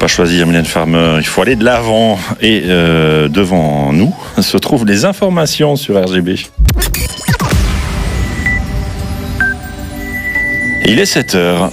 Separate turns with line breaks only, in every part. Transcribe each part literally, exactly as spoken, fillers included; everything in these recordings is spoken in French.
choisi Mylène Farmer, il faut aller de l'avant. Et euh, devant nous se trouvent les informations sur R G B. Il est sept heures.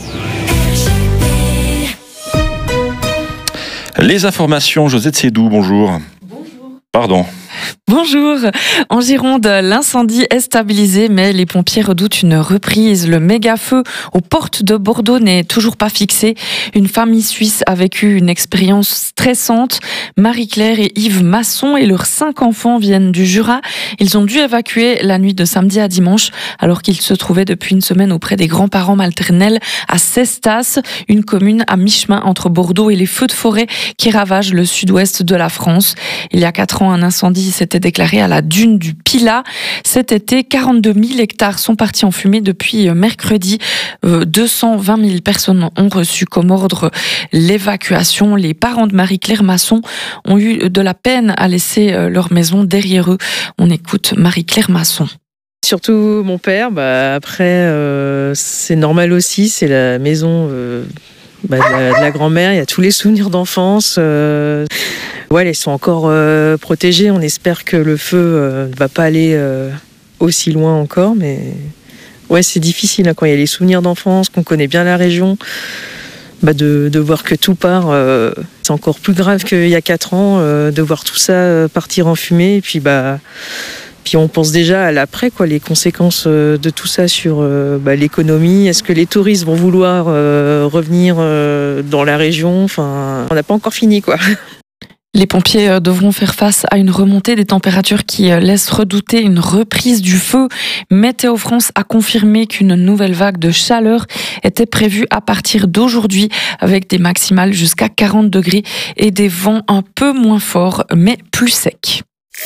Les informations, Josette Sédou, bonjour.
Bonjour.
Pardon.
Bonjour. En Gironde, l'incendie est stabilisé, mais les pompiers redoutent une reprise. Le méga-feu aux portes de Bordeaux n'est toujours pas fixé. Une famille suisse a vécu une expérience stressante. Marie-Claire et Yves Masson et leurs cinq enfants viennent du Jura. Ils ont dû évacuer la nuit de samedi à dimanche, alors qu'ils se trouvaient depuis une semaine auprès des grands-parents maternels à Cestas, une commune à mi-chemin entre Bordeaux et les feux de forêt qui ravagent le sud-ouest de la France. Il y a quatre ans, un incendie s'était déclaré à la dune du Pilat. Cet été, quarante-deux mille hectares sont partis en fumée depuis mercredi. deux cent vingt mille personnes ont reçu comme ordre l'évacuation. Les parents de Marie-Claire Masson ont eu de la peine à laisser leur maison derrière eux. On écoute Marie-Claire Masson.
Surtout mon père, bah après euh, c'est normal aussi, c'est la maison euh, bah, de, la, de la grand-mère, il y a tous les souvenirs d'enfance. Euh, ouais, elles sont encore euh, protégées, on espère que le feu euh, ne va pas aller euh, aussi loin encore, mais ouais, c'est difficile hein, quand il y a les souvenirs d'enfance, qu'on connaît bien la région, bah, de, de voir que tout part, euh, c'est encore plus grave qu'il y a quatre ans, euh, de voir tout ça partir en fumée, et puis bah... Puis on pense déjà à l'après, quoi, les conséquences de tout ça sur euh, bah, l'économie. Est-ce que les touristes vont vouloir euh, revenir euh, dans la région ? Enfin, on n'a pas encore fini, quoi.
Les pompiers devront faire face à une remontée des températures qui laisse redouter une reprise du feu. Météo France a confirmé qu'une nouvelle vague de chaleur était prévue à partir d'aujourd'hui, avec des maximales jusqu'à quarante degrés et des vents un peu moins forts, mais plus secs.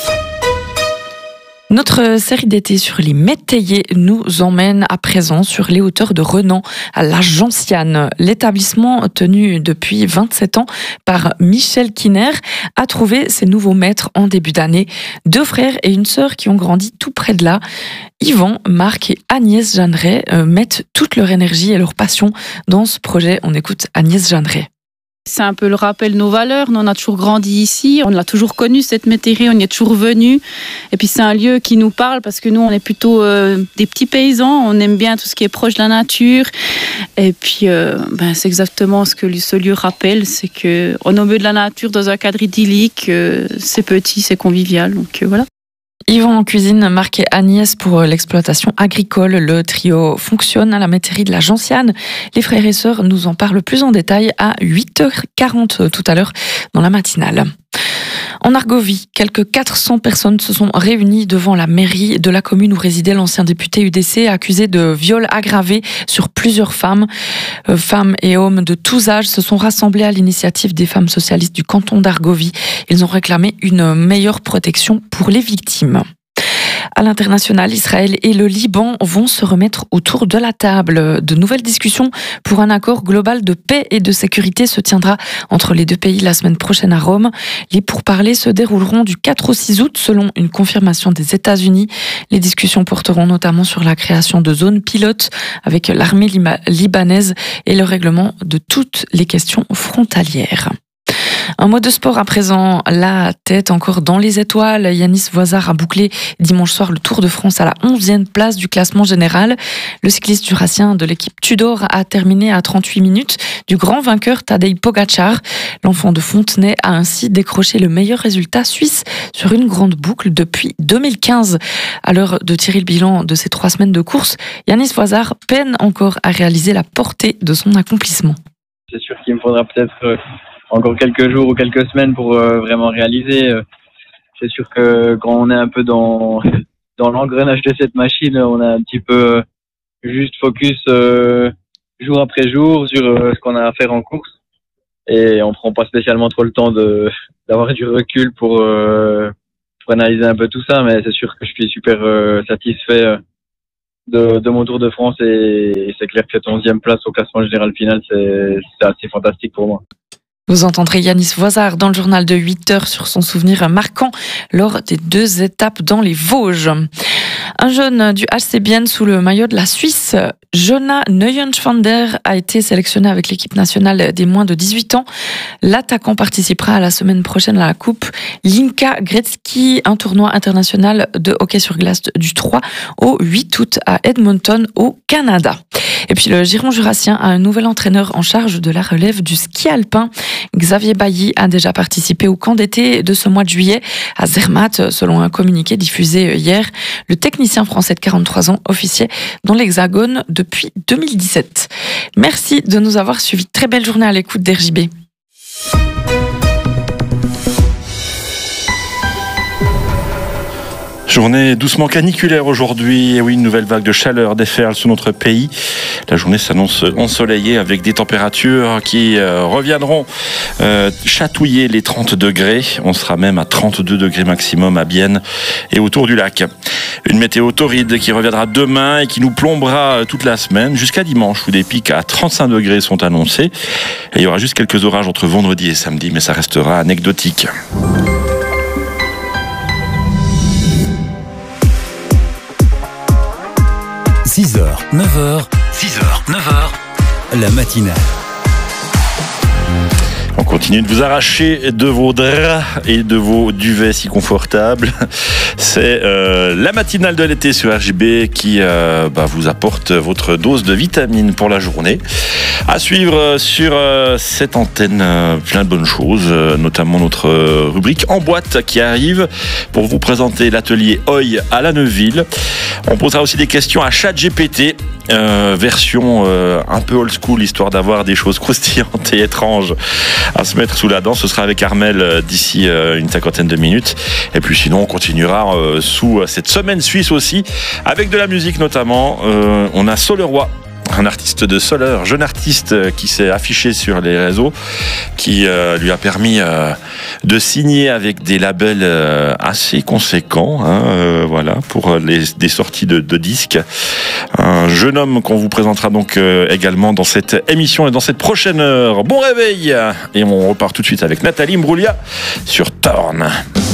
Notre série d'été sur les métayers nous emmène à présent sur les hauteurs de Renan, à la Gentiane. L'établissement, tenu depuis vingt-sept ans par Michel Kiner, a trouvé ses nouveaux maîtres en début d'année. Deux frères et une sœur qui ont grandi tout près de là. Yvan, Marc et Agnès Jeanneret mettent toute leur énergie et leur passion dans ce projet. On écoute Agnès Jeanneret.
C'est un peu le rappel de nos valeurs. Nous, on a toujours grandi ici, on l'a toujours connu, cette métairie, on y est toujours venu. Et puis c'est un lieu qui nous parle parce que nous, on est plutôt euh, des petits paysans, on aime bien tout ce qui est proche de la nature. Et puis euh, ben, c'est exactement ce que ce lieu rappelle, c'est qu'on est au milieu de la nature, dans un cadre idyllique, euh, c'est petit, c'est convivial, donc euh, voilà.
Yvan en cuisine, Marc et Agnès pour l'exploitation agricole. Le trio fonctionne à la métairie de la Gentiane. Les frères et sœurs nous en parlent plus en détail à huit heures quarante tout à l'heure dans la matinale. En Argovie, quelques quatre cents personnes se sont réunies devant la mairie de la commune où résidait l'ancien député U D C accusé de viol aggravé sur plusieurs femmes. Euh, femmes et hommes de tous âges se sont rassemblés à l'initiative des femmes socialistes du canton d'Argovie. Ils ont réclamé une meilleure protection pour les victimes. À l'international, Israël et le Liban vont se remettre autour de la table. De nouvelles discussions pour un accord global de paix et de sécurité se tiendra entre les deux pays la semaine prochaine à Rome. Les pourparlers se dérouleront du quatre au six août selon une confirmation des États-Unis. Les discussions porteront notamment sur la création de zones pilotes avec l'armée libanaise et le règlement de toutes les questions frontalières. Un mot de sport à présent, la tête encore dans les étoiles. Yanis Voisard a bouclé dimanche soir le Tour de France à la onzième place du classement général. Le cycliste jurassien de l'équipe Tudor a terminé à trente-huit minutes du grand vainqueur Tadej Pogačar. L'enfant de Fontenay a ainsi décroché le meilleur résultat suisse sur une grande boucle depuis deux mille quinze. À l'heure de tirer le bilan de ces trois semaines de course, Yanis Voisard peine encore à réaliser la portée de son accomplissement.
C'est sûr qu'il me faudra peut-être... Euh... encore quelques jours ou quelques semaines pour euh, vraiment réaliser. C'est sûr que quand on est un peu dans dans l'engrenage de cette machine, on a un petit peu juste focus euh, jour après jour sur euh, ce qu'on a à faire en course et on prend pas spécialement trop le temps de d'avoir du recul pour euh, pour analyser un peu tout ça. Mais c'est sûr que je suis super euh, satisfait de de mon Tour de France et c'est clair que cette onzième place au classement général final, c'est c'est assez fantastique pour moi.
Vous entendrez Yanis Voisard dans le journal de huit heures sur son souvenir marquant lors des deux étapes dans les Vosges. Un jeune du H C Bienne sous le maillot de la Suisse, Jonas Neuenschwander, a été sélectionné avec l'équipe nationale des moins de dix-huit ans. L'attaquant participera à la semaine prochaine à la Coupe Linka Gretzky, un tournoi international de hockey sur glace du trois au huit août à Edmonton, au Canada. Et puis le Giron Jurassien a un nouvel entraîneur en charge de la relève du ski alpin. Xavier Bailly a déjà participé au camp d'été de ce mois de juillet à Zermatt, selon un communiqué diffusé hier. Le technicien français de quarante-trois ans officiait dans l'Hexagone depuis deux mille dix-sept. Merci de nous avoir suivis. Très belle journée à l'écoute d'R J B.
Journée doucement caniculaire aujourd'hui. Et oui, une nouvelle vague de chaleur déferle sur notre pays. La journée s'annonce ensoleillée avec des températures qui euh, reviendront euh, chatouiller les trente degrés. On sera même à trente-deux degrés maximum à Bienne et autour du lac. Une météo torride qui reviendra demain et qui nous plombera toute la semaine jusqu'à dimanche où des pics à trente-cinq degrés sont annoncés. Et il y aura juste quelques orages entre vendredi et samedi, mais ça restera anecdotique.
six heures, neuf heures, six heures, neuf heures, la matinale.
On continue de vous arracher de vos draps et de vos duvets si confortables. C'est euh, la matinale de l'été sur R J B qui euh, bah, vous apporte votre dose de vitamines pour la journée. À suivre sur euh, cette antenne, euh, plein de bonnes choses, euh, notamment notre euh, rubrique En boîte qui arrive pour vous présenter l'atelier O I à la Neuville. On posera aussi des questions à ChatGPT, euh, version euh, un peu old school, histoire d'avoir des choses croustillantes et étranges à se mettre sous la dent. Ce sera avec Armel d'ici une cinquantaine de minutes. Et puis sinon, on continuera euh, sous cette semaine suisse aussi, avec de la musique notamment. Euh, on a Soleroy, un artiste de Soleure, jeune artiste qui s'est affiché sur les réseaux, qui euh, lui a permis euh, de signer avec des labels euh, assez conséquents, hein, euh, voilà, pour les, des sorties de, de disques. Un jeune homme qu'on vous présentera donc euh, également dans cette émission et dans cette prochaine heure. Bon réveil, et on repart tout de suite avec Nathalie Mbroulia sur Torn.